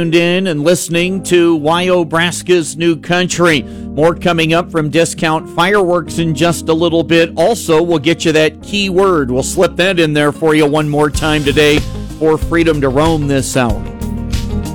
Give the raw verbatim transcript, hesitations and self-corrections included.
Tuned in and listening to Wyobraska's New Country. More coming up from Discount Fireworks in just a little bit. Also, we'll get you that key word. We'll slip that in there for you one more time today for Freedom to Roam this hour.